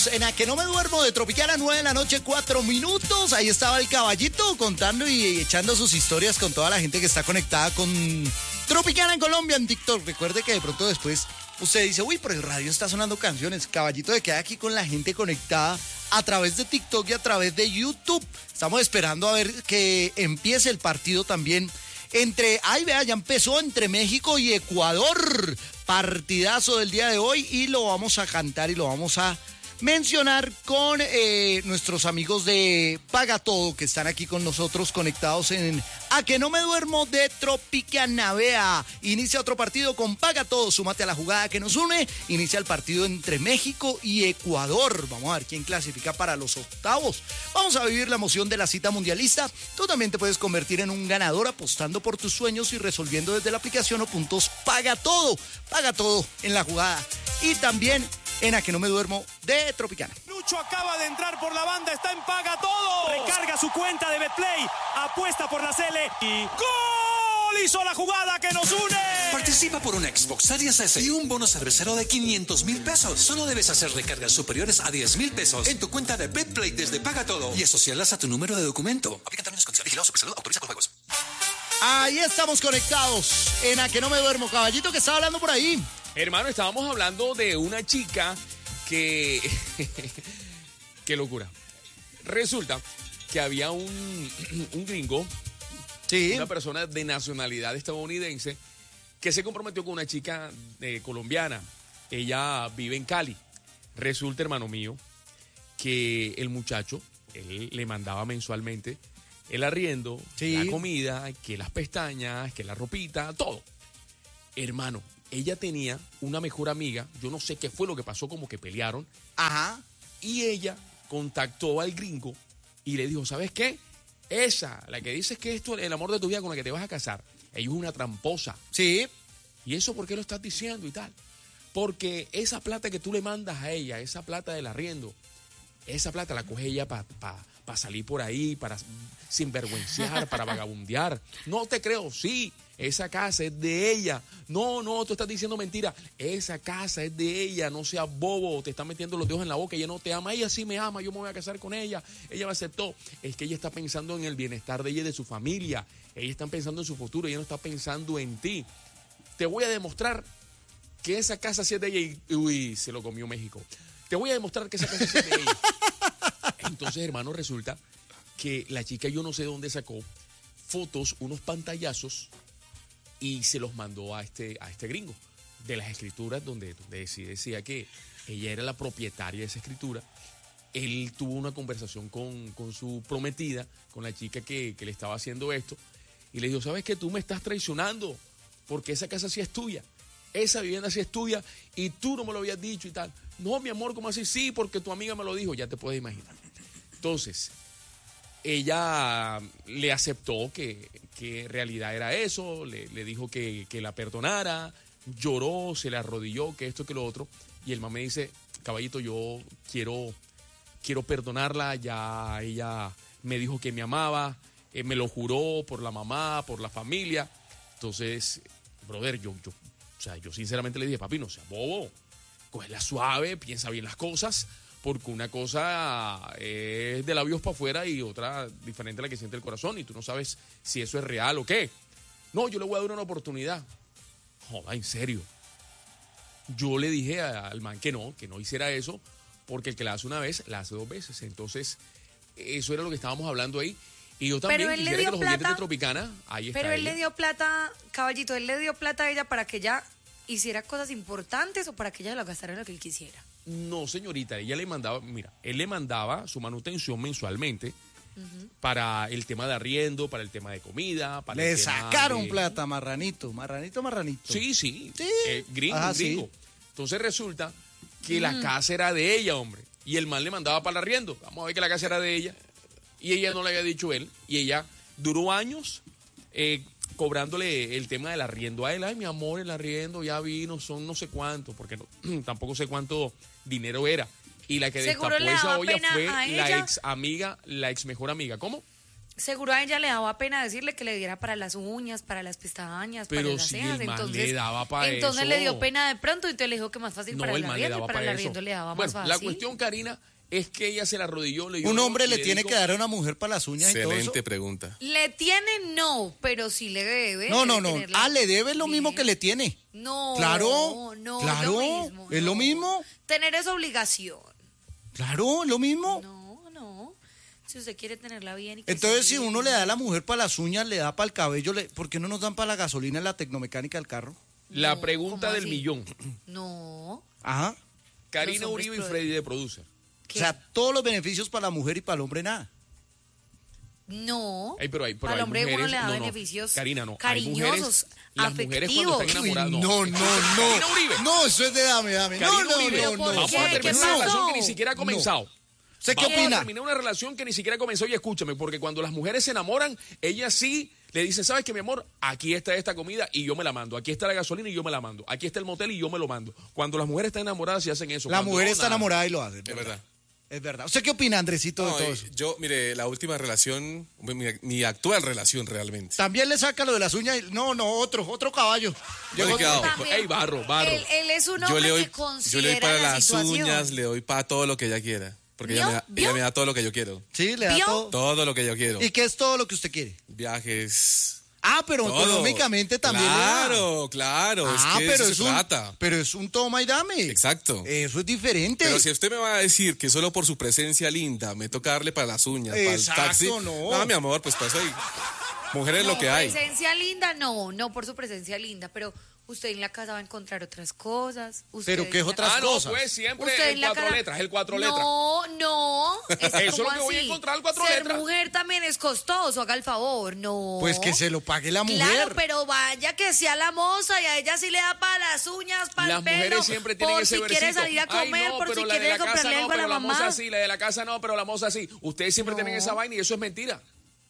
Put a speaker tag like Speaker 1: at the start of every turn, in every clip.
Speaker 1: En A Que No Me Duermo de Tropicana, 9 de la noche, 4 minutos. Ahí estaba el caballito contando y echando sus historias con toda la gente que está conectada con Tropicana en Colombia, en TikTok. Recuerde que de pronto después usted dice, uy, por el radio está sonando canciones. Caballito se queda aquí con la gente conectada a través de TikTok y a través de YouTube. Estamos esperando a ver que empiece el partido también ya empezó entre México y Ecuador. Partidazo del día de hoy y lo vamos a cantar y lo vamos a mencionar con nuestros amigos de Paga Todo que están aquí con nosotros conectados en A Que No Me Duermo de Tropicana. Vea, inicia otro partido con Paga Todo, súmate a la jugada que nos une. Inicia el partido entre México y Ecuador. Vamos a ver quién clasifica para los octavos. Vamos a vivir la emoción de la cita mundialista. Tú también te puedes convertir en un ganador apostando por tus sueños y resolviendo desde la aplicación o puntos Paga Todo. Paga Todo en la jugada. Y también en A Que No Me Duermo de Tropicana.
Speaker 2: Lucho acaba de entrar por la banda, está en Paga Todo. Recarga su cuenta de Betplay, apuesta por la Cele y ¡gol! Hizo la jugada que nos une.
Speaker 3: Participa por un Xbox Series S y un bono cervecero de 500,000 pesos. Solo debes hacer recargas superiores a 10,000 pesos en tu cuenta de Betplay desde Paga Todo y asociarlas a tu número de documento. Aplica términos y condiciones. Vigilado Supersalud, autoriza con juegos.
Speaker 1: Ahí estamos conectados en A Que No Me Duermo. Caballito, que estaba hablando por ahí.
Speaker 4: Hermano, estábamos hablando de una chica que... Qué locura. Resulta que había un gringo,
Speaker 1: Sí.
Speaker 4: una persona de nacionalidad estadounidense, que se comprometió con una chica colombiana. Ella vive en Cali. Resulta, hermano mío, que el muchacho, él le mandaba mensualmente el arriendo,
Speaker 1: Sí.
Speaker 4: la comida, que las pestañas, que la ropita, todo. Hermano, ella tenía una mejor amiga, yo no sé qué fue lo que pasó, como que pelearon,
Speaker 1: Ajá.
Speaker 4: y ella contactó al gringo y le dijo, ¿sabes qué? Esa, la que dices que es el amor de tu vida con la que te vas a casar, ella es una tramposa.
Speaker 1: Sí.
Speaker 4: ¿Y eso por qué lo estás diciendo y tal? Porque esa plata que tú le mandas a ella, esa plata del arriendo, esa plata la coge ella para salir por ahí, para sinvergüenciar, para vagabundear. No te creo, sí, esa casa es de ella. No, tú estás diciendo mentira. Esa casa es de ella, no seas bobo, te están metiendo los dedos en la boca, ella no te ama, ella sí me ama, yo me voy a casar con ella, ella me aceptó. Es que ella está pensando en el bienestar de ella y de su familia, ella está pensando en su futuro, ella no está pensando en ti. Te voy a demostrar que esa casa sí es de ella y, uy, se lo comió México. Te voy a demostrar que esa casa sí es de ella. Entonces, hermano, resulta que la chica, yo no sé dónde sacó fotos, unos pantallazos, y se los mandó a este gringo de las escrituras donde sí decía que ella era la propietaria de esa escritura. Él tuvo una conversación con su prometida, con la chica que le estaba haciendo esto, y le dijo, ¿sabes qué? Tú me estás traicionando porque esa casa sí es tuya, esa vivienda sí es tuya y tú no me lo habías dicho y tal. No, mi amor, ¿cómo así? Sí, porque tu amiga me lo dijo, ya te puedes imaginar. Entonces, ella le aceptó que en realidad era eso, le dijo que la perdonara, lloró, se le arrodilló, que esto, que lo otro, y el man me dice, caballito, yo quiero perdonarla, ya ella me dijo que me amaba, me lo juró por la mamá, por la familia. Entonces, brother, yo sinceramente le dije, papi, no seas bobo, cógela suave, piensa bien las cosas, porque una cosa es de labios para afuera y otra diferente a la que siente el corazón, y tú no sabes si eso es real o qué. No, yo le voy a dar una oportunidad. Joda, en serio. Yo le dije al man que no hiciera eso, porque el que la hace una vez, la hace dos veces. Entonces, eso era lo que estábamos hablando ahí. Y yo también quisiera que los oyentes de Tropicana, ahí está.
Speaker 5: Pero él le dio plata, caballito, él le dio plata a ella para que ella hiciera cosas importantes o para que ella lo gastara en lo que él quisiera.
Speaker 4: No, señorita, él le mandaba su manutención mensualmente para el tema de arriendo, para el tema de comida, para
Speaker 1: Le
Speaker 4: el tema
Speaker 1: sacaron
Speaker 4: de...
Speaker 1: plata, marranito.
Speaker 4: Sí.
Speaker 1: Gringo.
Speaker 4: Gringo. Entonces resulta que la casa era de ella, hombre, y el man le mandaba para el arriendo. Vamos a ver que la casa era de ella, y ella no le había dicho él, y ella duró años cobrándole el tema del arriendo a él. Ay, mi amor, el arriendo ya vino, son no sé cuánto, porque tampoco sé cuánto dinero era. Y la que destapó esa olla fue la ex mejor amiga. ¿Cómo?
Speaker 5: seguro a ella le daba pena decirle que le diera para las uñas, para las pestañas,
Speaker 4: Pero
Speaker 5: para las
Speaker 4: si
Speaker 5: cejas.
Speaker 4: el man
Speaker 5: Entonces,
Speaker 4: le daba para
Speaker 5: entonces
Speaker 4: eso.
Speaker 5: le dio pena de pronto y entonces le dijo que más fácil para el
Speaker 4: man le
Speaker 5: arriendo, y
Speaker 4: daba
Speaker 5: para el
Speaker 4: eso.
Speaker 5: arriendo le daba
Speaker 4: Bueno,
Speaker 5: más fácil.
Speaker 4: la cuestión, Karina, es que ella se la arrodilló.
Speaker 1: Un hombre le tiene
Speaker 4: dijo,
Speaker 1: que dar a una mujer para las uñas y todo eso.
Speaker 6: Excelente pregunta.
Speaker 5: Le tiene no, pero sí le debe.
Speaker 1: No,
Speaker 5: debe
Speaker 1: no.
Speaker 5: tenerla
Speaker 1: Le debe lo mismo
Speaker 5: bien.
Speaker 1: que le tiene.
Speaker 5: No,
Speaker 1: Claro,
Speaker 5: no,
Speaker 1: claro, es lo mismo.
Speaker 5: Tener esa obligación.
Speaker 1: Claro, lo mismo.
Speaker 5: No. Si usted quiere tenerla bien y que
Speaker 1: Entonces,
Speaker 5: sea
Speaker 1: si
Speaker 5: bien.
Speaker 1: uno le da a la mujer para las uñas, le da para el cabello, ¿por qué no nos dan para la gasolina en la tecnomecánica del carro?
Speaker 4: La
Speaker 5: No,
Speaker 4: pregunta
Speaker 5: ¿cómo
Speaker 4: del
Speaker 5: así?
Speaker 4: millón.
Speaker 5: No.
Speaker 1: Ajá.
Speaker 4: Karina
Speaker 5: Los hombres
Speaker 4: Uribe y
Speaker 5: pro-
Speaker 4: Freddy de Producer.
Speaker 5: ¿Qué?
Speaker 1: O sea, todos los beneficios para la mujer y para el hombre, nada.
Speaker 5: No.
Speaker 4: Ey, pero
Speaker 5: Para el
Speaker 4: hay
Speaker 5: hombre uno
Speaker 4: mujeres-
Speaker 5: le da
Speaker 4: no,
Speaker 5: beneficios
Speaker 4: Karina, no. Hay
Speaker 5: cariñosos,
Speaker 4: mujeres, las mujeres cuando
Speaker 5: afectivos.
Speaker 4: están enamoradas,
Speaker 1: Uy,
Speaker 4: Karina Uribe.
Speaker 1: No, eso es de dame.
Speaker 4: Karina
Speaker 1: No,
Speaker 4: Uribe,
Speaker 5: ¿por
Speaker 1: no.
Speaker 4: vamos
Speaker 5: qué?
Speaker 4: a
Speaker 5: ¿Qué
Speaker 4: terminar una
Speaker 5: pasó?
Speaker 4: relación que ni siquiera ha comenzado.
Speaker 1: ¿Usted qué
Speaker 4: Vamos a
Speaker 1: opina?
Speaker 4: terminar una relación que ni siquiera comenzó y escúchame, porque cuando las mujeres se enamoran, ellas sí le dicen, ¿sabes qué, mi amor? Aquí está esta comida y yo me la mando. Aquí está la gasolina y yo me la mando. Aquí está el motel y yo me lo mando. Cuando las mujeres están enamoradas y hacen eso.
Speaker 1: La
Speaker 4: Cuando
Speaker 1: mujer
Speaker 4: no,
Speaker 1: está
Speaker 4: nada.
Speaker 1: enamorada y lo hace.
Speaker 6: Es verdad.
Speaker 1: Es verdad. ¿Usted qué opina, Andresito, de
Speaker 6: No,
Speaker 1: todo eso?
Speaker 6: yo, mire, la última relación, mi actual relación realmente.
Speaker 1: También le saca lo de las uñas. No, otro caballo.
Speaker 6: Yo le he quedado.
Speaker 5: También.
Speaker 4: Ey, barro.
Speaker 5: Él es un
Speaker 6: Yo
Speaker 5: hombre
Speaker 6: le doy,
Speaker 5: que considera
Speaker 6: yo le doy para
Speaker 5: la
Speaker 6: las
Speaker 5: situación.
Speaker 6: uñas, le doy para todo lo que ella quiera. Porque
Speaker 5: ¿Vio?
Speaker 6: ella
Speaker 5: ¿Vio?
Speaker 6: me da todo lo que yo quiero.
Speaker 1: Sí, le da
Speaker 5: ¿Vio?
Speaker 1: todo.
Speaker 6: Todo lo que yo quiero.
Speaker 1: ¿Y qué es todo lo que usted quiere?
Speaker 6: Viajes.
Speaker 1: Pero
Speaker 6: todo.
Speaker 1: económicamente también le da.
Speaker 6: Claro. Es que
Speaker 1: pero
Speaker 6: eso se trata.
Speaker 1: pero es un toma y dame.
Speaker 6: Exacto.
Speaker 1: Eso es diferente.
Speaker 6: Pero si usted me va a decir que solo por su presencia linda me toca darle para las uñas, para el
Speaker 1: Exacto,
Speaker 6: taxi.
Speaker 1: no.
Speaker 6: Mi amor, pues para eso hay. Mujeres lo que hay.
Speaker 5: Presencia linda, no por su presencia linda, pero usted en la casa va a encontrar otras cosas.
Speaker 1: Pero ¿qué es otras
Speaker 4: no,
Speaker 1: cosas?
Speaker 4: pues siempre
Speaker 5: Usted en
Speaker 4: el
Speaker 5: la
Speaker 4: 4
Speaker 5: casa-
Speaker 4: letras, el 4 letras.
Speaker 5: No.
Speaker 4: Eso es lo
Speaker 5: como
Speaker 4: que voy a
Speaker 5: así.
Speaker 4: encontrar, el 4
Speaker 5: Ser
Speaker 4: letras.
Speaker 5: mujer también es costoso, haga el favor, no.
Speaker 1: Pues que se lo pague la mujer.
Speaker 5: Claro, pero vaya que sea la moza y a ella sí le da para las uñas, para el
Speaker 4: Las
Speaker 5: pelo.
Speaker 4: mujeres siempre tienen
Speaker 5: por
Speaker 4: ese
Speaker 5: si quiere
Speaker 4: versito.
Speaker 5: salir a comer,
Speaker 4: Ay, no,
Speaker 5: por
Speaker 4: pero
Speaker 5: si
Speaker 4: la de
Speaker 5: quiere
Speaker 4: la casa
Speaker 5: comprarle
Speaker 4: no,
Speaker 5: algo a la
Speaker 4: pero la
Speaker 5: mamá.
Speaker 4: moza sí, la de la casa no, pero la moza sí. Ustedes siempre tienen esa vaina y eso es mentira.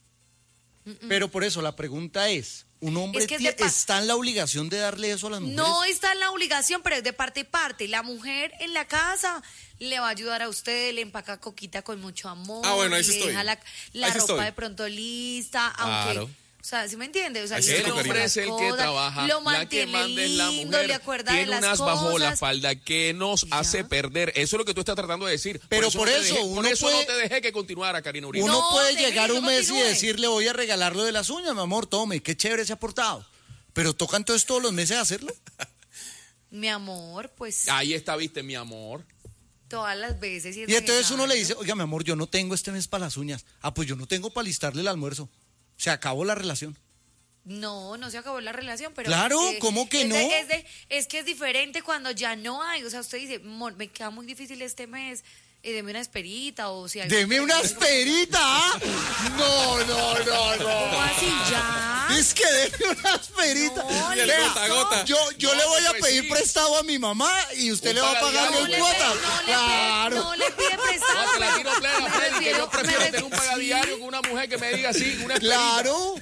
Speaker 1: Pero por eso la pregunta es, ¿un hombre
Speaker 5: Es que es de
Speaker 1: está en la obligación de darle eso a las mujeres?
Speaker 5: No está en la obligación, pero es de parte y parte. La mujer en la casa le va a ayudar a usted, le empaca coquita con mucho amor.
Speaker 6: Bueno, ahí sí
Speaker 5: le
Speaker 6: estoy.
Speaker 5: deja la
Speaker 6: Ahí sí
Speaker 5: ropa
Speaker 6: estoy.
Speaker 5: de pronto lista, aunque...
Speaker 6: Claro.
Speaker 5: O sea, ¿sí me entiende? O sea,
Speaker 6: Ahí sí
Speaker 5: le
Speaker 6: estoy,
Speaker 5: compra
Speaker 6: Karina.
Speaker 4: hombre
Speaker 5: las
Speaker 4: es el que
Speaker 5: cosas,
Speaker 4: trabaja,
Speaker 5: lo
Speaker 4: la que
Speaker 5: mantiene
Speaker 4: manda es la
Speaker 5: lindo,
Speaker 4: mujer.
Speaker 5: le acuerda de
Speaker 4: Tiene
Speaker 5: las
Speaker 4: unas
Speaker 5: cosas.
Speaker 4: bajo la falda que nos
Speaker 5: Ya.
Speaker 4: hace perder. Eso es lo que tú estás tratando de decir.
Speaker 1: Pero
Speaker 4: no
Speaker 1: por
Speaker 4: te
Speaker 1: eso,
Speaker 4: dejé-
Speaker 1: uno
Speaker 4: por eso
Speaker 1: puede-
Speaker 4: no te dejé que continuara, Karina Uribe.
Speaker 1: Uno
Speaker 5: No,
Speaker 1: puede
Speaker 5: déjeme
Speaker 1: llegar
Speaker 5: que
Speaker 1: un mes y
Speaker 5: continúe.
Speaker 1: decirle, voy a regalar lo de las uñas, mi amor, tome, qué chévere se ha portado. Pero toca entonces todos los meses hacerlo.
Speaker 5: Mi amor, pues
Speaker 4: Ahí está, viste, mi amor.
Speaker 5: todas las veces. Y, es
Speaker 1: Y entonces uno le
Speaker 5: necesario.
Speaker 1: dice, oiga, mi amor, yo no tengo este mes para las uñas. Pues yo no tengo para listarle el almuerzo. Se acabó la relación.
Speaker 5: No se acabó la relación, pero...
Speaker 1: Claro, ¿cómo que no?
Speaker 5: Es que es diferente cuando ya no hay. O sea, usted dice, "Amor, me queda muy difícil este mes, deme una esperita o si... algo
Speaker 1: Deme
Speaker 5: que-
Speaker 1: una esperita. ¿Ah? No.
Speaker 5: ¿Cómo así ya?
Speaker 1: Es que deme una esperita.
Speaker 5: No,
Speaker 6: le
Speaker 1: Vea,
Speaker 6: gota a gota.
Speaker 1: Yo le voy a
Speaker 4: pues
Speaker 1: pedir
Speaker 4: sí.
Speaker 1: prestado a mi mamá y usted
Speaker 4: Un
Speaker 1: le va a pagar
Speaker 4: pagadiario.
Speaker 1: en
Speaker 5: le
Speaker 1: cuota.
Speaker 5: pide- no le pide prestado.
Speaker 4: No, te la tiro plena,
Speaker 5: Me
Speaker 4: Freddy, que
Speaker 5: refiero-
Speaker 4: yo prefiero
Speaker 5: me
Speaker 4: tener un
Speaker 5: refiero-
Speaker 4: pagadiario
Speaker 5: sí.
Speaker 4: con una mujer que me diga así, una esperita.
Speaker 1: Claro.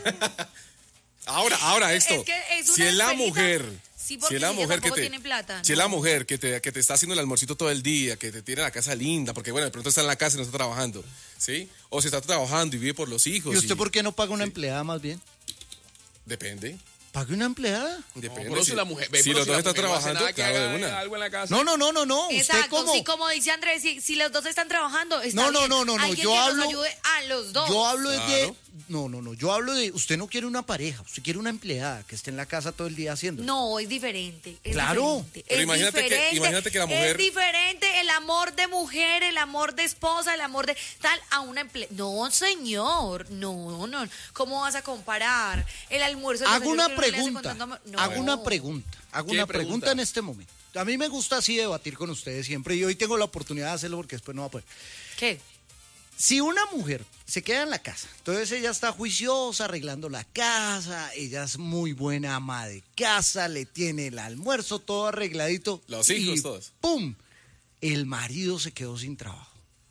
Speaker 6: Ahora esto.
Speaker 5: Es que es
Speaker 6: Si
Speaker 5: una
Speaker 6: es la
Speaker 5: esperita.
Speaker 6: mujer.
Speaker 5: Sí,
Speaker 6: Si
Speaker 5: porque
Speaker 6: es la
Speaker 5: ella
Speaker 6: mujer que
Speaker 5: tampoco
Speaker 6: te.
Speaker 5: tiene plata,
Speaker 6: Si es
Speaker 5: no.
Speaker 6: la mujer que te está haciendo el almuercito todo el día, que te tiene la casa linda, porque bueno, de pronto está en la casa y no está trabajando, ¿sí? O si está trabajando y vive por los hijos.
Speaker 1: ¿Y usted por qué no paga una empleada más bien?
Speaker 6: Depende.
Speaker 1: ¿Pague una empleada?
Speaker 6: Depende.
Speaker 4: Pero si la mujer,
Speaker 6: si
Speaker 4: pero
Speaker 6: los dos
Speaker 4: la
Speaker 6: están
Speaker 4: mujer no hace
Speaker 6: trabajando,
Speaker 4: nada que
Speaker 6: claro,
Speaker 4: haga
Speaker 6: de una.
Speaker 4: algo en la casa.
Speaker 1: No. Usted
Speaker 5: Exacto,
Speaker 1: como...
Speaker 5: sí, como dice Andrés, si los dos están trabajando, está
Speaker 1: No,
Speaker 5: bien.
Speaker 1: no,
Speaker 5: Alguien
Speaker 1: yo
Speaker 5: que
Speaker 1: hablo-
Speaker 5: nos ayude a los dos.
Speaker 1: Yo hablo de...
Speaker 6: Claro.
Speaker 1: No. Yo hablo de... Usted no quiere una pareja. Usted quiere una empleada que esté en la casa todo el día haciendo.
Speaker 5: No, es diferente. Es
Speaker 1: Claro.
Speaker 5: diferente,
Speaker 6: Pero
Speaker 5: es
Speaker 6: imagínate que-
Speaker 5: diferente,
Speaker 6: imagínate que la mujer-
Speaker 5: Es diferente el amor de mujer, el amor de esposa, el amor de tal a una empleada. No, señor. No. ¿Cómo vas a comparar el almuerzo? del
Speaker 1: Hago
Speaker 5: desayuno
Speaker 1: una
Speaker 5: que uno le hace con
Speaker 1: pregunta.
Speaker 5: tanto amor? No.
Speaker 1: Hago una pregunta. Hago
Speaker 4: ¿Qué
Speaker 1: una
Speaker 4: pregunta?
Speaker 1: pregunta en este momento. A mí me gusta así debatir con ustedes siempre y hoy tengo la oportunidad de hacerlo porque después no va a poder.
Speaker 5: ¿Qué?
Speaker 1: Si una mujer se queda en la casa, entonces ella está juiciosa, arreglando la casa, ella es muy buena ama de casa, le tiene el almuerzo todo arregladito.
Speaker 6: Los hijos
Speaker 1: y
Speaker 6: todos.
Speaker 1: ¡Pum! El marido se quedó sin trabajo.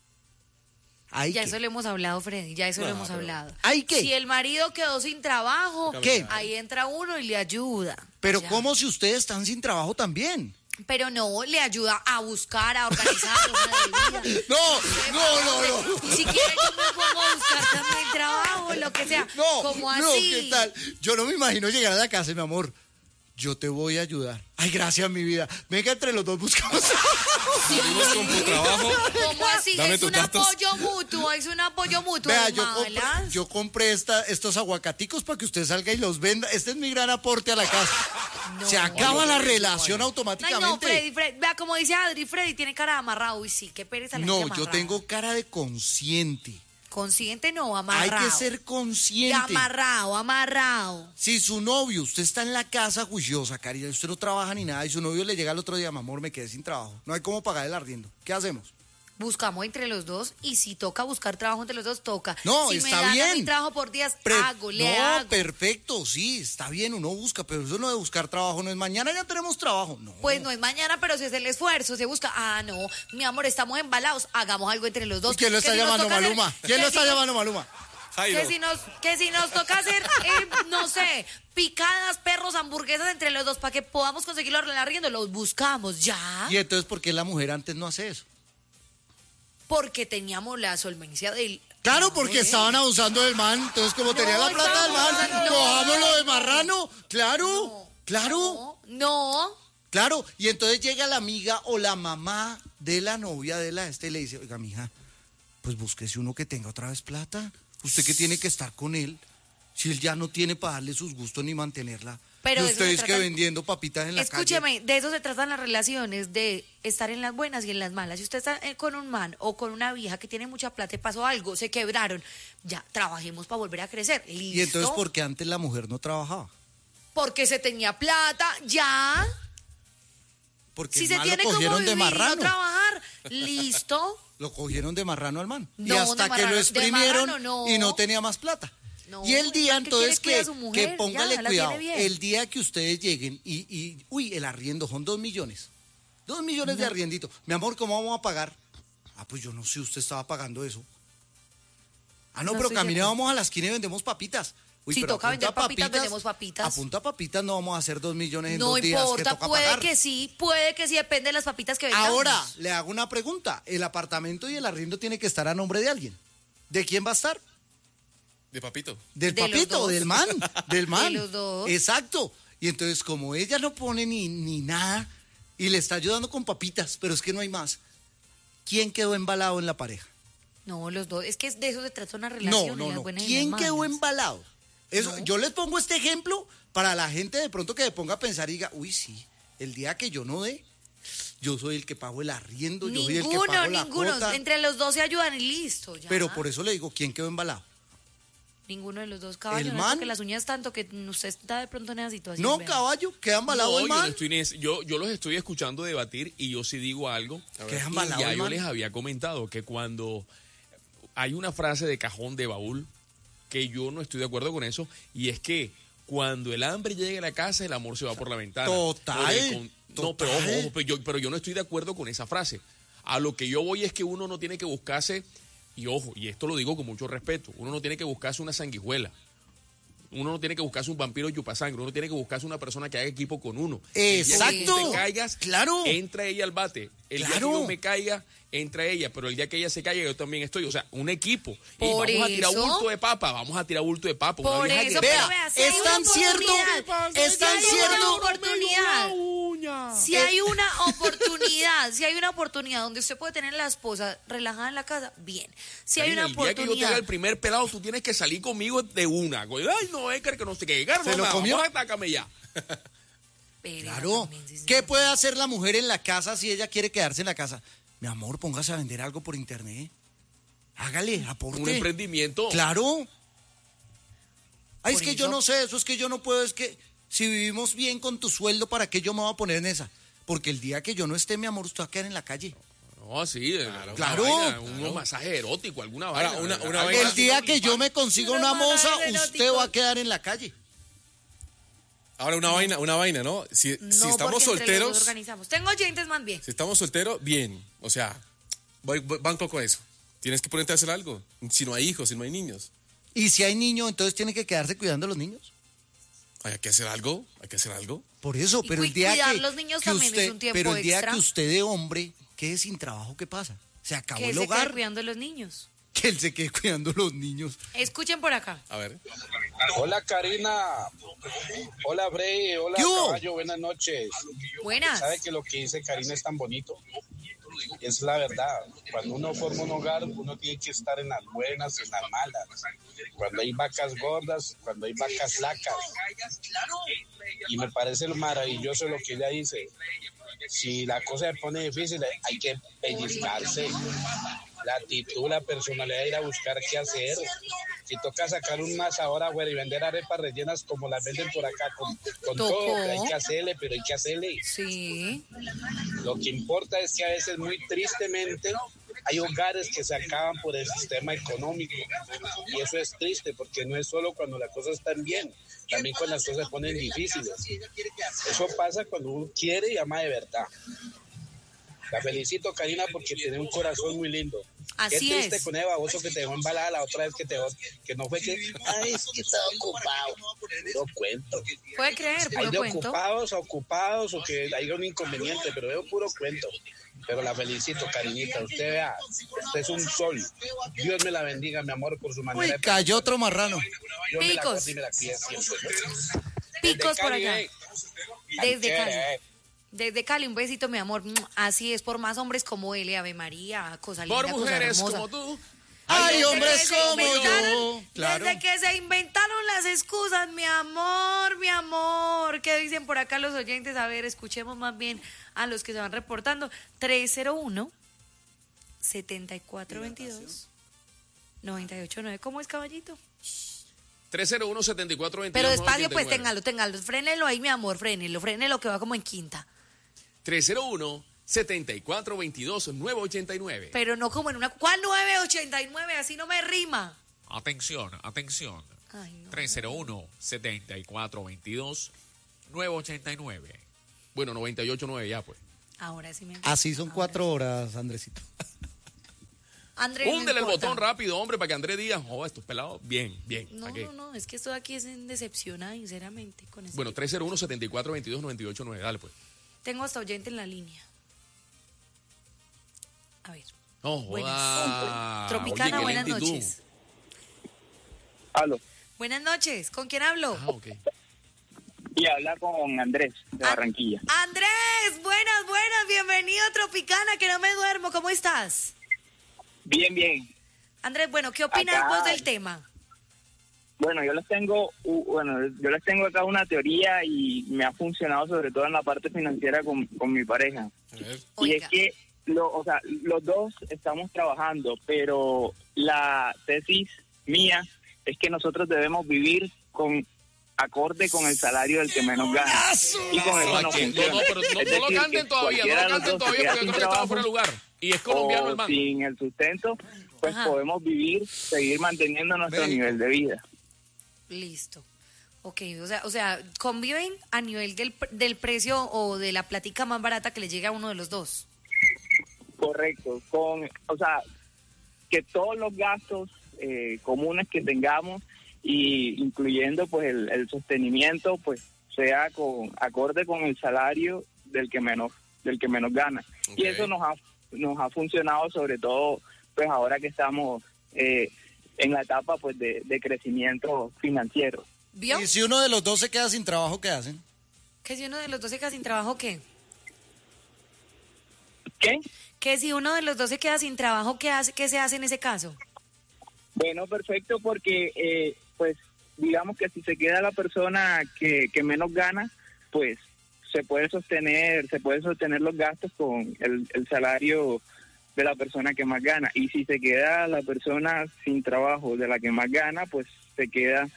Speaker 1: ¿Ahí
Speaker 5: Ya
Speaker 1: qué?
Speaker 5: eso lo hemos hablado, Freddy, ya eso lo hemos
Speaker 6: pero-
Speaker 5: hablado.
Speaker 1: ¿Ahí qué?
Speaker 5: Si el marido quedó sin trabajo,
Speaker 1: ¿Qué?
Speaker 5: ahí entra uno y le ayuda.
Speaker 1: Pero
Speaker 5: Ya.
Speaker 1: ¿cómo si ustedes están sin trabajo también?
Speaker 5: Pero no, le ayuda a buscar, a organizar una de vida.
Speaker 1: No.
Speaker 5: Si quiere, yo me pongo a buscar también trabajo, lo lo que sea.
Speaker 1: No,
Speaker 5: ¿Cómo
Speaker 1: no,
Speaker 5: así?
Speaker 1: ¿qué tal? Yo no me imagino llegar a la casa, mi amor. Yo te voy a ayudar. Ay, gracias, mi vida. Venga, entre los dos buscamos.
Speaker 6: Salimos con tu trabajo.
Speaker 5: ¿Cómo así?
Speaker 6: Dame
Speaker 5: Es
Speaker 6: tus
Speaker 5: un
Speaker 6: datos.
Speaker 5: apoyo mutuo, es un apoyo mutuo.
Speaker 1: Vea,
Speaker 5: malas.
Speaker 1: yo compré estos aguacaticos para que usted salga y los venda. Este es mi gran aporte a la casa.
Speaker 5: No.
Speaker 1: Se acaba la relación
Speaker 5: Ay,
Speaker 1: automáticamente.
Speaker 5: no, Freddy, vea, como dice Adri, Freddy tiene cara de amarrado. Uy, sí, qué pereza la gente
Speaker 1: No, yo
Speaker 5: amarrada.
Speaker 1: tengo cara de consciente.
Speaker 5: Consciente no,
Speaker 1: Hay
Speaker 5: amarrado.
Speaker 1: que ser
Speaker 5: Y
Speaker 1: consciente.
Speaker 5: amarrado.
Speaker 1: Si su novio, usted está en la casa juiciosa, Karina, y usted no trabaja ni nada, y su novio le llega el otro día, mi amor, me quedé sin trabajo. No hay cómo pagar el arriendo. ¿Qué hacemos?
Speaker 5: Buscamos entre los dos y si toca buscar trabajo entre los dos, toca.
Speaker 1: No,
Speaker 5: si
Speaker 1: está
Speaker 5: me dan
Speaker 1: bien.
Speaker 5: a mi trabajo por días, le
Speaker 1: no,
Speaker 5: hago.
Speaker 1: perfecto, sí, está bien, uno busca, pero eso no de buscar trabajo, no es mañana ya tenemos trabajo, no.
Speaker 5: Pues no es mañana, pero si es el esfuerzo, se busca. Ah, no, mi amor, estamos embalados, hagamos algo entre los dos.
Speaker 1: ¿Quién lo está
Speaker 5: Que si nos
Speaker 1: llamando,
Speaker 5: toca hacer-
Speaker 1: Maluma? ¿Quién
Speaker 5: que
Speaker 1: lo
Speaker 5: si
Speaker 1: está
Speaker 5: nos-
Speaker 1: llamando, Maluma?
Speaker 6: Jairo.
Speaker 5: Que si nos toca hacer, no sé, picadas, perros, hamburguesas entre los dos para que podamos conseguirlo arriendo, los buscamos ya.
Speaker 1: Y entonces, ¿por qué la mujer antes no hace eso?
Speaker 5: Porque teníamos la solvencia del...
Speaker 1: Claro, porque estaban abusando del man, entonces como tenía la plata del man,
Speaker 5: no.
Speaker 1: cojámoslo de marrano, claro, claro.
Speaker 5: No.
Speaker 1: Claro, y entonces llega la amiga o la mamá de la novia de la y le dice, oiga, mija, pues búsquese uno que tenga otra vez plata. Usted que tiene que estar con él, si él ya no tiene para darle sus gustos ni mantenerla.
Speaker 5: Pero
Speaker 1: y
Speaker 5: de eso se
Speaker 1: ustedes que
Speaker 5: trata-
Speaker 1: vendiendo papitas en la
Speaker 5: Escúcheme, de eso se tratan las relaciones, de estar en las buenas y en las malas. Si usted está con un man o con una vieja que tiene mucha plata y pasó algo, se quebraron, ya, trabajemos para volver a crecer. ¿Listo?
Speaker 1: Y entonces, ¿por qué antes la mujer no trabajaba?
Speaker 5: Porque se tenía plata, ya.
Speaker 1: Porque
Speaker 5: Si
Speaker 1: el
Speaker 5: se
Speaker 1: man
Speaker 5: tiene
Speaker 1: lo
Speaker 5: como
Speaker 1: cogieron
Speaker 5: vivir
Speaker 1: de
Speaker 5: y no
Speaker 1: marrano.
Speaker 5: trabajar, listo.
Speaker 1: Lo cogieron de marrano al man. y
Speaker 5: No,
Speaker 1: hasta
Speaker 5: de
Speaker 1: que lo
Speaker 5: marrano, de
Speaker 1: exprimieron
Speaker 5: marrano, no.
Speaker 1: y no tenía más plata.
Speaker 5: No,
Speaker 1: y el día
Speaker 5: el que
Speaker 1: entonces
Speaker 5: quiere cuida
Speaker 1: que,
Speaker 5: a su mujer,
Speaker 1: que póngale
Speaker 5: ya, la
Speaker 1: cuidado.
Speaker 5: tiene bien.
Speaker 1: El día que ustedes lleguen uy, el arriendo son 2 millones. 2 millones de arriendito. Mi amor, ¿cómo vamos a pagar? Ah, pues yo no sé, usted estaba pagando eso. Ah, no,
Speaker 5: No
Speaker 1: pero
Speaker 5: estoy
Speaker 1: caminábamos a la esquina y vendemos papitas. Uy,
Speaker 5: Si
Speaker 1: pero
Speaker 5: toca
Speaker 1: a punta
Speaker 5: vender papitas, vendemos papitas.
Speaker 1: A punta papitas no vamos a hacer 2 millones en
Speaker 5: No
Speaker 1: 2 días.
Speaker 5: importa,
Speaker 1: que toca
Speaker 5: puede
Speaker 1: pagar.
Speaker 5: que sí, depende de las papitas que vendamos.
Speaker 1: Ahora, le hago una pregunta. El apartamento y el arriendo tiene que estar a nombre de alguien. ¿De quién va a estar?
Speaker 6: De papito.
Speaker 1: Del
Speaker 5: De los
Speaker 1: papito,
Speaker 5: dos.
Speaker 1: del man, del man.
Speaker 5: De los dos.
Speaker 1: Exacto. Y entonces, como ella no pone ni nada y le está ayudando con papitas, pero es que no hay más, ¿quién quedó embalado en la pareja?
Speaker 5: No, los dos, es que de eso se trata una
Speaker 1: No,
Speaker 5: relación.
Speaker 1: no,
Speaker 5: y las
Speaker 1: no.
Speaker 5: buenas y
Speaker 1: ¿Quién
Speaker 5: las
Speaker 1: quedó
Speaker 5: malas.
Speaker 1: embalado? Eso,
Speaker 5: No.
Speaker 1: Yo les pongo este ejemplo para la gente de pronto que se ponga a pensar y diga, uy, sí, el día que yo no dé, yo soy el que pago el arriendo, yo soy el que
Speaker 5: Ninguno,
Speaker 1: pago la
Speaker 5: ninguno.
Speaker 1: cuota.
Speaker 5: Entre los dos se ayudan y listo. Ya.
Speaker 1: Pero por eso le digo, ¿quién quedó embalado?
Speaker 5: Ninguno de los dos caballos.
Speaker 1: ¿El
Speaker 5: no
Speaker 1: man?
Speaker 5: toque las uñas tanto que usted está de pronto en esa situación.
Speaker 1: No,
Speaker 5: vea.
Speaker 1: caballo, queda embalado
Speaker 4: No,
Speaker 1: el
Speaker 4: yo, no
Speaker 1: man.
Speaker 4: estoy en yo los estoy escuchando debatir y yo sí digo algo.
Speaker 1: Queda
Speaker 4: Y
Speaker 1: embalado
Speaker 4: ya
Speaker 1: el
Speaker 4: yo
Speaker 1: man.
Speaker 4: les había comentado que cuando hay una frase de cajón de baúl que yo no estoy de acuerdo con eso, y es que cuando el hambre llega a la casa, el amor se va por la ventana.
Speaker 1: Total,
Speaker 4: Por el No, pero
Speaker 1: total.
Speaker 4: ojo, pero yo no estoy de acuerdo con esa frase. A lo que yo voy es que uno no tiene que buscarse, y ojo, y esto lo digo con mucho respeto, uno no tiene que buscarse una sanguijuela. Uno no tiene que buscarse un vampiro chupasangre, uno tiene que buscarse una persona que haga equipo con uno. El día que tú
Speaker 1: Exacto.
Speaker 4: te caigas,
Speaker 1: Claro.
Speaker 4: entra ella al bate. El día que
Speaker 1: Claro.
Speaker 4: yo me caiga, entra ella, pero el día que ella se caiga, yo también estoy. O sea, un equipo. Y
Speaker 5: Por
Speaker 4: vamos a tirar
Speaker 5: eso-
Speaker 4: bulto de papa, vamos a tirar bulto de papa.
Speaker 5: Por
Speaker 4: una vieja
Speaker 5: eso,
Speaker 4: guerrera.
Speaker 5: pero vea, si hay
Speaker 1: es
Speaker 5: una
Speaker 1: tan cierto,
Speaker 5: oportunidad,
Speaker 1: es tan
Speaker 5: si hay una
Speaker 1: cierto.
Speaker 5: oportunidad, si hay una oportunidad, si hay una oportunidad donde usted puede tener a la esposa relajada en la casa, bien. Si hay
Speaker 4: Karina,
Speaker 5: una
Speaker 4: el día que yo te haga
Speaker 5: oportunidad,
Speaker 4: el primer pelado, tú tienes que salir conmigo de una. Ay, no, Edgar, que no sé qué. Edgar,
Speaker 1: ¿Se
Speaker 4: no,
Speaker 1: lo comió?
Speaker 4: vamos, atácame ya.
Speaker 5: Pero
Speaker 1: Claro.
Speaker 5: también, sí, sí.
Speaker 1: ¿Qué puede hacer la mujer en la casa si ella quiere quedarse en la casa? Mi amor, póngase a vender algo por internet. Hágale, aporte.
Speaker 4: Un emprendimiento.
Speaker 1: Claro. Ay, es
Speaker 5: Por
Speaker 1: que yo
Speaker 5: eso-
Speaker 1: no sé, eso es que yo no puedo, es que si vivimos bien con tu sueldo, ¿para qué yo me voy a poner en esa? Porque el día que yo no esté, mi amor, usted va a quedar en la calle.
Speaker 4: No, sí.
Speaker 1: Claro.
Speaker 4: Un masaje erótico, alguna
Speaker 6: Ahora,
Speaker 4: vaina.
Speaker 6: una
Speaker 4: Algo
Speaker 6: vaina-
Speaker 1: El día que yo me consiga una moza, usted va a quedar en la calle.
Speaker 6: Ahora una vaina, ¿no? Si
Speaker 5: No,
Speaker 6: estamos
Speaker 5: porque entre los dos
Speaker 6: solteros,
Speaker 5: organizamos. Tengo oyentes más bien.
Speaker 6: si estamos solteros, bien. O sea, banco con eso. Tienes que ponerte a hacer algo. Si no hay hijos, si no hay niños.
Speaker 1: Y si hay niños, entonces tiene que quedarse cuidando a los niños.
Speaker 6: Hay que hacer algo, hay que hacer algo.
Speaker 1: Por eso,
Speaker 5: Y
Speaker 1: pero el día
Speaker 5: cuidar
Speaker 1: que,
Speaker 5: los niños
Speaker 1: que
Speaker 5: también es
Speaker 1: usted,
Speaker 5: un tiempo
Speaker 1: pero el día
Speaker 5: extra.
Speaker 1: que usted de hombre quede sin trabajo, ¿qué pasa? Se acabó
Speaker 5: Que
Speaker 1: el
Speaker 5: se quede
Speaker 1: hogar.
Speaker 5: cuidando a los niños.
Speaker 1: que él se quede cuidando los niños.
Speaker 5: Escuchen por acá.
Speaker 6: A ver.
Speaker 7: Hola Karina, hola Frey, hola
Speaker 1: ¿Qué hubo?
Speaker 7: Caballo, buenas noches.
Speaker 5: Buenas.
Speaker 7: ¿Sabe que lo que dice Karina es tan bonito? Es la verdad. Cuando uno forma un hogar, uno tiene que estar en las buenas y en las malas. Cuando hay vacas gordas, cuando hay vacas flacas. Y me parece lo maravilloso lo que ella dice. Si la cosa se pone difícil, hay que pellizcarse. La actitud, la personalidad, ir a buscar qué hacer. Si toca sacar un asador afuera y vender arepas rellenas como las venden por acá, con todo, hay que hacerle, pero hay que hacerle.
Speaker 5: Sí.
Speaker 7: Lo que importa es que a veces, muy tristemente, hay hogares que se acaban por el sistema económico. Y eso es triste, porque no es solo cuando las cosas están bien, también cuando las cosas se ponen difíciles. Eso pasa cuando uno quiere y ama de verdad. La felicito, Karina, porque tiene un corazón muy lindo.
Speaker 5: Así
Speaker 7: Qué triste
Speaker 5: es.
Speaker 7: con ese baboso que te dejó embalada la otra vez que no fue que... Ay, es que estaba ocupado. Lo cuento.
Speaker 5: Puede creer,
Speaker 7: Hay
Speaker 5: puro
Speaker 7: de
Speaker 5: cuento.
Speaker 7: ocupados o que hay un inconveniente, pero veo puro cuento. Pero la felicito, cariñita. Usted vea, usted es un sol. Dios me la bendiga, mi amor, por su manera
Speaker 1: Uy,
Speaker 7: de...
Speaker 1: cayó otro marrano.
Speaker 7: Dios me la
Speaker 5: Picos.
Speaker 7: guarde y me la cuide siempre.
Speaker 5: Picos por
Speaker 7: Cali,
Speaker 5: acá. Desde
Speaker 7: Cali.
Speaker 5: Cali. Desde Cali, un besito, mi amor. Así es, por más hombres como él, Ave María, cosa linda,
Speaker 4: Por
Speaker 5: cosa
Speaker 4: mujeres
Speaker 5: hermosa.
Speaker 4: como tú.
Speaker 1: Hay
Speaker 5: Desde
Speaker 1: hombres
Speaker 5: que se
Speaker 1: como
Speaker 5: inventaron-
Speaker 1: yo. Claro.
Speaker 5: Desde que se inventaron las excusas, mi amor, mi amor. ¿Qué dicen por acá los oyentes? A ver, escuchemos más bien a los que se van reportando. 301-7422-989. ¿Cómo es, caballito?
Speaker 4: 301-7422.
Speaker 5: Pero despacio, pues
Speaker 4: 989.
Speaker 5: téngalo. Frénelo ahí, mi amor, frénelo que va como en quinta.
Speaker 4: 301-7422-989.
Speaker 5: Pero no como en una... ¿Cuál 989? Así no me rima.
Speaker 8: Atención.
Speaker 5: Ay, no.
Speaker 8: 301-7422-989.
Speaker 4: Bueno, 98.9 ya, pues.
Speaker 5: Ahora sí me...
Speaker 1: Así son 4 horas, Andresito.
Speaker 5: André, no
Speaker 4: Húndele el
Speaker 5: importa.
Speaker 4: botón rápido, hombre, para que Andrés diga, oh, estos pelados, bien.
Speaker 5: No,
Speaker 4: ¿Para qué?
Speaker 5: no, es que esto de aquí es en decepcionada, sinceramente. Con ese
Speaker 4: Bueno,
Speaker 5: tipo.
Speaker 4: 301-7422-989, dale pues.
Speaker 5: Tengo hasta oyente en la línea. A ver.
Speaker 4: No,
Speaker 5: Buenas.
Speaker 4: joda.
Speaker 5: Tropicana,
Speaker 4: Oye, qué
Speaker 5: buenas
Speaker 4: lentitud.
Speaker 5: noches.
Speaker 7: Aló.
Speaker 5: Buenas noches, ¿con quién hablo?
Speaker 4: Ah, ok.
Speaker 7: Y habla con Andrés, de Barranquilla.
Speaker 5: Andrés, buenas, bienvenido a Tropicana, que no me duermo, ¿cómo estás?
Speaker 7: Bien, bien.
Speaker 5: Andrés, bueno, ¿qué opinas
Speaker 7: Acá.
Speaker 5: vos del tema?
Speaker 7: Bueno, yo les tengo acá una teoría y me ha funcionado sobre todo en la parte financiera con mi pareja.
Speaker 6: A ver.
Speaker 7: Y
Speaker 5: Oiga.
Speaker 7: es que los dos estamos trabajando, pero la tesis mía es que nosotros debemos vivir acorde con el salario del que menos gana. Y con eso no
Speaker 4: Aquí,
Speaker 7: funciona.
Speaker 4: no, pero no
Speaker 7: Es
Speaker 4: lo
Speaker 7: decir,
Speaker 4: canten
Speaker 7: que
Speaker 4: todavía, no
Speaker 7: cualquiera
Speaker 4: lo
Speaker 7: de los
Speaker 4: canten
Speaker 7: dos se
Speaker 4: todavía
Speaker 7: queda
Speaker 4: porque yo
Speaker 7: sin
Speaker 4: creo que estaba fuera de
Speaker 7: trabajo
Speaker 4: lugar. Y es colombiano el
Speaker 7: o
Speaker 4: man.
Speaker 7: sin el sustento, pues
Speaker 5: Ajá.
Speaker 7: podemos seguir manteniendo nuestro
Speaker 1: Médico.
Speaker 7: nivel de vida.
Speaker 5: Listo. Ok, o sea, conviven a nivel del precio o de la platica más barata que le llega a uno de los dos.
Speaker 7: Correcto. Que todos los gastos comunes que tengamos y incluyendo pues el sostenimiento pues sea acorde con el salario del que menos gana.
Speaker 6: Ok.
Speaker 7: Y eso nos ha funcionado sobre todo pues ahora que estamos en la etapa pues de crecimiento financiero.
Speaker 5: ¿Vio?
Speaker 1: Y si uno de los dos se queda sin trabajo, ¿qué hacen?
Speaker 5: Que si uno de los dos se queda sin trabajo, ¿qué?
Speaker 7: ¿Qué?
Speaker 5: Que si uno de los dos se queda sin trabajo, ¿qué se hace en ese caso?
Speaker 7: Bueno, perfecto, porque pues digamos que si se queda la persona que menos gana, pues se puede sostener los gastos con el salario de la persona que más gana. Y si se queda la persona sin trabajo de la que más gana, pues se queda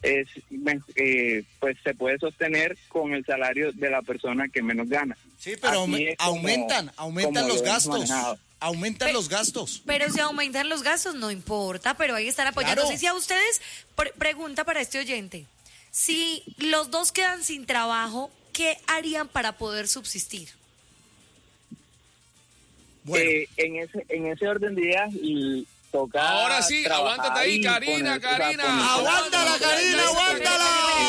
Speaker 7: pues se puede sostener con el salario de la persona que menos gana.
Speaker 1: Sí, pero
Speaker 7: Así es como
Speaker 1: aumentan
Speaker 7: lo
Speaker 1: los
Speaker 7: hemos
Speaker 1: gastos.
Speaker 7: manejado.
Speaker 1: Aumentan los gastos.
Speaker 5: Pero si aumentan los gastos, no importa, pero hay que estar apoyando.
Speaker 1: Claro.
Speaker 5: No sé si a ustedes, pregunta para este oyente, si los dos quedan sin trabajo, ¿qué harían para poder subsistir?
Speaker 1: Bueno,
Speaker 7: En ese orden de ideas, y
Speaker 8: toca
Speaker 4: Ahora sí,
Speaker 8: trabajar
Speaker 4: aguántate ahí,
Speaker 8: y
Speaker 4: Karina,
Speaker 8: poner- o sea,
Speaker 4: Karina.
Speaker 8: poner-
Speaker 1: ¡Aguántala, Karina, aguántala!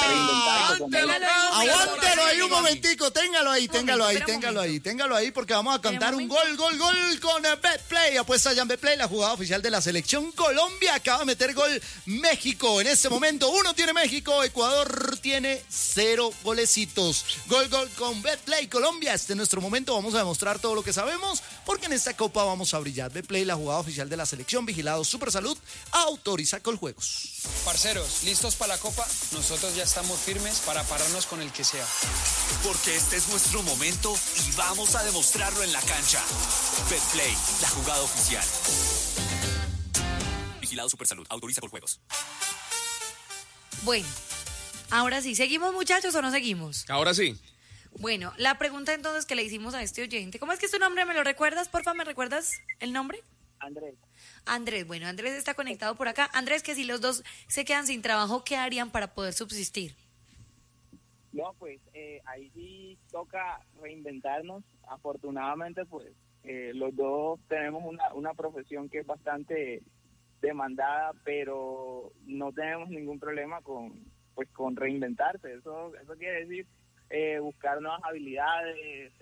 Speaker 1: Aguántelo ahí un momentico, téngalo ahí, porque vamos a cantar un gol con Betplay. Apuesta ya en Betplay, la jugada oficial de la selección Colombia. Acaba de meter gol México. En este momento 1 tiene México, Ecuador tiene 0 golecitos. Gol con Betplay Colombia. Este es nuestro momento, vamos a demostrar todo lo que sabemos, porque en esta copa vamos a brillar. Betplay, la jugada oficial de la selección, vigilado Supersalud, autoriza Coljuegos.
Speaker 9: Parceros, ¿listos para la Copa? Nosotros ya estamos firmes para pararnos con el que sea.
Speaker 10: Porque este es nuestro momento y vamos a demostrarlo en la cancha. Betplay, la jugada oficial. Vigilado Supersalud, autoriza Coljuegos.
Speaker 5: Bueno, ahora sí, ¿seguimos, muchachos, o no seguimos?
Speaker 4: Ahora sí.
Speaker 5: Bueno, la pregunta entonces que le hicimos a este oyente, ¿cómo es que es tu nombre? ¿Me lo recuerdas? Porfa, ¿me recuerdas el nombre? Andrés, bueno, Andrés está conectado por acá. Andrés, que si los dos se quedan sin trabajo, ¿qué harían para poder subsistir?
Speaker 8: No, pues ahí sí toca reinventarnos. Afortunadamente, pues los dos tenemos una profesión que es bastante demandada, pero no tenemos ningún problema con reinventarse. Eso quiere decir buscar nuevas habilidades,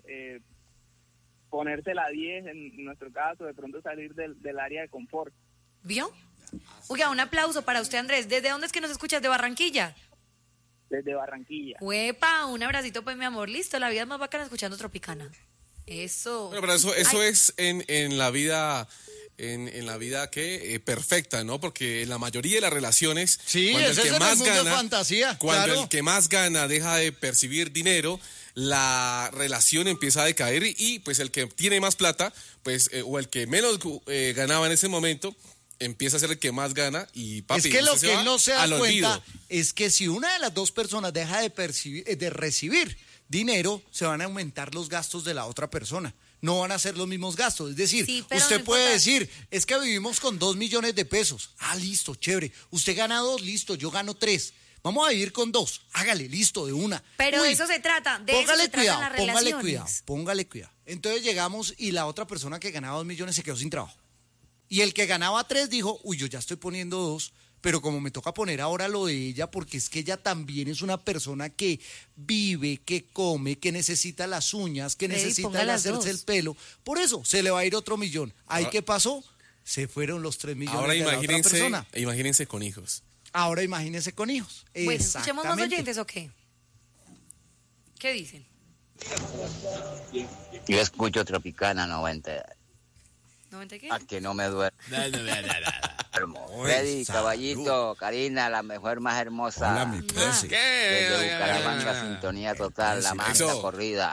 Speaker 8: ponerse la 10 en nuestro caso, de pronto salir del área de confort.
Speaker 5: ¿Vio? Oiga, un aplauso para usted, Andrés. ¿Desde dónde es que nos escuchas? ¿De Barranquilla?
Speaker 8: Desde Barranquilla.
Speaker 5: ¡Huepa! Un abracito, pues, mi amor. Listo, la vida es más bacana escuchando Tropicana. Eso.
Speaker 6: Bueno, pero eso es en la vida... En la vida perfecta, ¿no? Porque en la mayoría de las relaciones,
Speaker 1: Sí,
Speaker 6: cuando
Speaker 1: ese es el mundo de fantasía,
Speaker 6: cuando
Speaker 1: claro.
Speaker 6: el que más gana deja de percibir dinero, la relación empieza a decaer y pues el que tiene más plata, pues o el que menos ganaba en ese momento, empieza a ser el que más gana y papi,
Speaker 1: es que lo
Speaker 6: usted
Speaker 1: que
Speaker 6: se va
Speaker 1: él no se da
Speaker 6: al
Speaker 1: cuenta
Speaker 6: olvido.
Speaker 1: es que si una de las dos personas deja de recibir dinero, se van a aumentar los gastos de la otra persona. No van a ser los mismos gastos. Es decir,
Speaker 5: Sí, pero
Speaker 1: usted
Speaker 5: no
Speaker 1: puede
Speaker 5: importa.
Speaker 1: decir, es que vivimos con 2 millones de pesos. Ah, listo, chévere. Usted gana 2, listo, yo gano 3. Vamos a vivir con 2. Hágale, listo, de una.
Speaker 5: Pero
Speaker 1: Uy,
Speaker 5: de eso se trata. De eso se tratan las relaciones.
Speaker 1: póngale cuidado. Entonces llegamos y la otra persona que ganaba 2 millones se quedó sin trabajo. Y el que ganaba 3 dijo, uy, yo ya estoy poniendo 2, pero como me toca poner ahora lo de ella, porque es que ella también es una persona que vive, que come, que necesita las uñas, que
Speaker 5: Ey,
Speaker 1: necesita
Speaker 5: ponga
Speaker 1: el
Speaker 5: las
Speaker 1: hacerse
Speaker 5: dos.
Speaker 1: el pelo. Por eso se le va a ir otro millón. ¿Ahí
Speaker 6: Ahora-
Speaker 1: qué pasó? Se fueron los 3 millones
Speaker 6: Ahora
Speaker 1: de la otra persona.
Speaker 6: imagínense con hijos.
Speaker 1: Ahora imagínense con hijos.
Speaker 5: Bueno, ¿escuchemos más
Speaker 1: Exactamente.
Speaker 5: oyentes o qué? ¿Qué dicen?
Speaker 11: Yo escucho Tropicana 90,
Speaker 5: ¿90 qué?
Speaker 11: a que no me duermo.
Speaker 1: Uy,
Speaker 11: Freddy,
Speaker 1: salud.
Speaker 11: Caballito, Karina, la mejor, más hermosa.
Speaker 1: Hola, mi presi.
Speaker 11: Desde
Speaker 4: ¿Qué?
Speaker 11: Bucaramanga, sintonía total, la manga
Speaker 6: Eso.
Speaker 11: corrida.